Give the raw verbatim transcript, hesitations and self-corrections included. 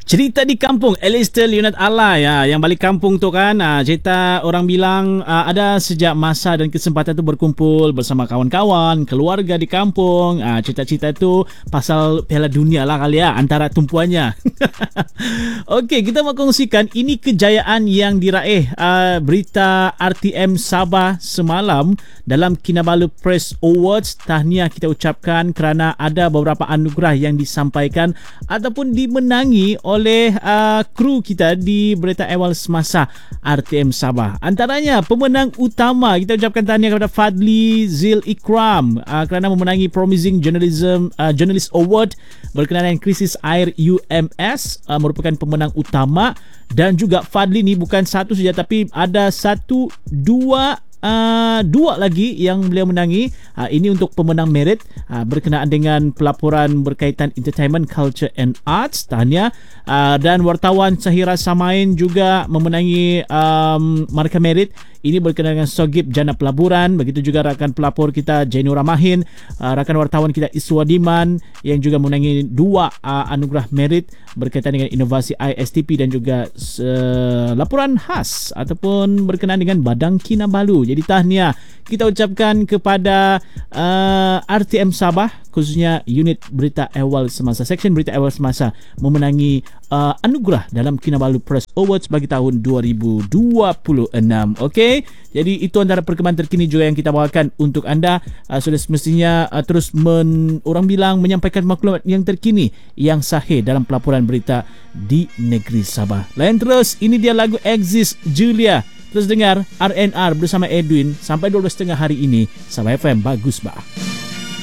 Cerita di kampung, Alistair Leonard Alai ya, yang balik kampung tu kan, ah, cerita orang bilang ah, ada sejak masa dan kesempatan tu berkumpul bersama kawan-kawan, keluarga di kampung. Ah, cerita-cerita tu pasal Piala Dunia lah kali ya, antara tumpuannya. Okey, kita mau kongsikan ini kejayaan yang diraih ah, berita R T M Sabah semalam dalam Kinabalu Press Awards. Tahniah kita ucapkan kerana ada beberapa anugerah yang disampaikan ataupun dimenangi oleh uh, kru kita di berita awal semasa R T M Sabah. Antaranya pemenang utama, kita ucapkan tahniah kepada Fadli Zil Ikram uh, kerana memenangi Promising Journalism uh, Journalist Award berkenaan dengan krisis air U M S, uh, merupakan pemenang utama. Dan juga Fadli ni bukan satu saja, tapi ada satu dua Uh, dua lagi yang beliau menangi. Uh, ini untuk pemenang merit uh, berkenaan dengan pelaporan berkaitan entertainment, culture and arts. Tahniah. Uh, dan wartawan Sahira Samain juga memenangi um, markah merit. Ini berkenaan dengan Sogip Jana Pelaburan. Begitu juga rakan pelapor kita Jainura Mahin, uh, rakan wartawan kita Iswadiman yang juga menangi dua uh, anugerah merit berkaitan dengan inovasi I S T P dan juga uh, laporan khas ataupun berkenaan dengan Badang Kinabalu. Jadi tahniah kita ucapkan kepada uh, R T M Sabah, khususnya unit berita awal semasa, section berita awal semasa, memenangi uh, anugerah dalam Kinabalu Press Awards bagi tahun dua ribu dua puluh enam. Okey, jadi itu antara perkembangan terkini juga yang kita bawakan untuk anda. Uh, sudah semestinya uh, terus men, orang bilang menyampaikan maklumat yang terkini yang sahih dalam pelaporan berita di negeri Sabah. Lain terus, ini dia lagu Exist Julia. Terus dengar R N R bersama Edwin sampai dua belas tiga puluh hari ini. Sabah F M, bagus bah.